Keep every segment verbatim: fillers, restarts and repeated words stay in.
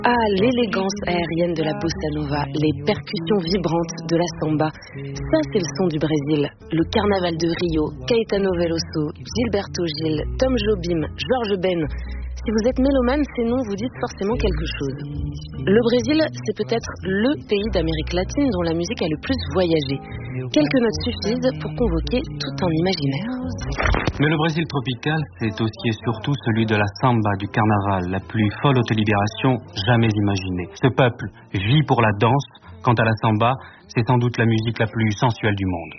Ah, l'élégance aérienne de la bossa nova, les percussions vibrantes de la samba, ça c'est le son du Brésil. Le carnaval de Rio, Caetano Veloso, Gilberto Gil, Tom Jobim, George Ben. Si vous êtes mélomane, ces noms vous disent forcément quelque chose. Le Brésil, c'est peut-être le pays d'Amérique latine dont la musique a le plus voyagé. Quelques notes suffisent pour convoquer tout un imaginaire. Mais le Brésil tropical, c'est aussi et surtout celui de la samba, du carnaval, la plus folle autolibération jamais imaginée. Ce peuple vit pour la danse. Quant à la samba, c'est sans doute la musique la plus sensuelle du monde.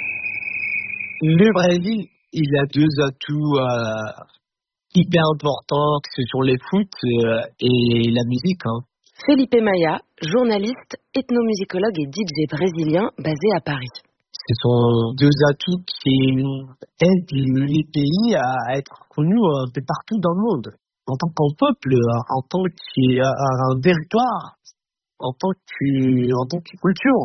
Le Brésil, il a deux atouts euh, hyper importants, ce sont les foot euh, et la musique. Hein. Felipe Maia, journaliste, ethnomusicologue et D J brésilien basé à Paris. Ce sont deux atouts qui aident les pays à être connus un peu partout dans le monde. En tant qu'un peuple, en tant qu'un territoire, en tant que, en tant que culture.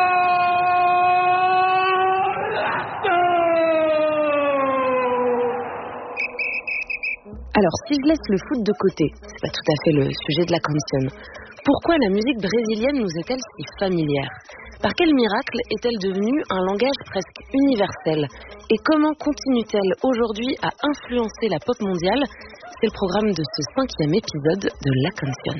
Alors, si je laisse le foot de côté, c'est pas tout à fait le sujet de la canción. Pourquoi la musique brésilienne nous est-elle si familière ? Par quel miracle est-elle devenue un langage presque universel ? Et comment continue-t-elle aujourd'hui à influencer la pop mondiale ? C'est le programme de ce cinquième épisode de La Canción.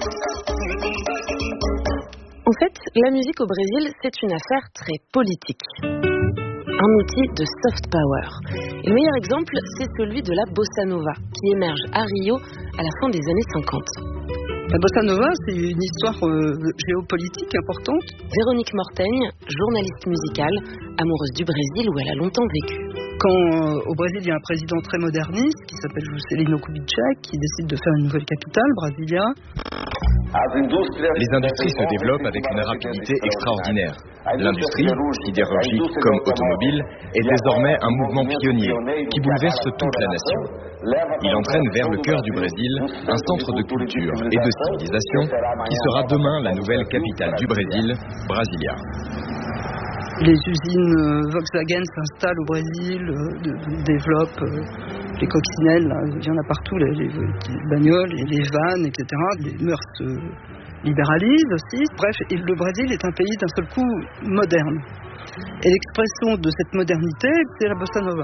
En fait, la musique au Brésil, c'est une affaire très politique. Un outil de soft power. Et le meilleur exemple, c'est celui de la bossa nova, qui émerge à Rio à la fin des années cinquante. La bossa nova, c'est une histoire euh, géopolitique importante. Véronique Mortaigne, journaliste musicale, amoureuse du Brésil où elle a longtemps vécu. Quand euh, au Brésil, il y a un président très moderniste qui s'appelle Juscelino Kubitschek, qui décide de faire une nouvelle capitale, Brasilia. Les industries se développent avec une rapidité extraordinaire. L'industrie, sidérurgique comme automobile, est désormais un mouvement pionnier qui bouleverse toute la nation. Il entraîne vers le cœur du Brésil un centre de culture et de civilisation qui sera demain la nouvelle capitale du Brésil, Brasilia. Les usines Volkswagen s'installent au Brésil, euh, de, de, développent euh, les coccinelles, là, il y en a partout, les, les, les bagnoles, les, les vannes, et cetera. Les mœurs se libéralisent aussi. Bref, et le Brésil est un pays d'un seul coup moderne. Et l'expression de cette modernité, c'est la bossa nova.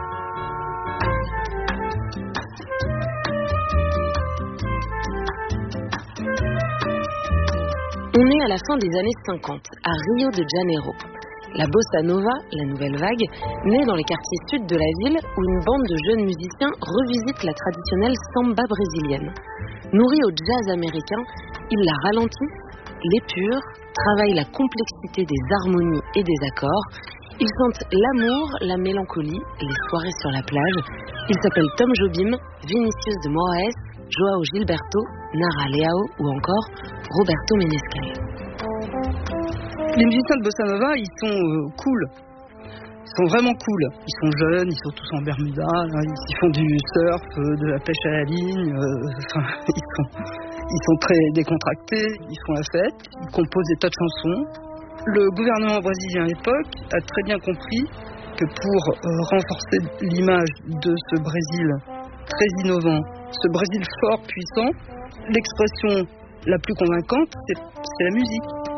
On est à la fin des années cinquante, à Rio de Janeiro. La bossa nova, la nouvelle vague, naît dans les quartiers sud de la ville où une bande de jeunes musiciens revisite la traditionnelle samba brésilienne. Nourris au jazz américain, ils la ralentissent, l'épurent, travaillent la complexité des harmonies et des accords. Ils sentent l'amour, la mélancolie, les soirées sur la plage. Ils s'appellent Tom Jobim, Vinicius de Moraes, Joao Gilberto, Nara Leao ou encore Roberto Menescal. Les musiciens de bossa nova, ils sont euh, cool. Ils sont vraiment cool. Ils sont jeunes, ils sont tous en Bermuda, là, ils font du surf, euh, de la pêche à la ligne. Euh, enfin, ils sont, ils sont très décontractés, ils font la fête, ils composent des tas de chansons. Le gouvernement brésilien à l'époque a très bien compris que pour euh, renforcer l'image de ce Brésil très innovant, ce Brésil fort, puissant, l'expression la plus convaincante, c'est, c'est la musique.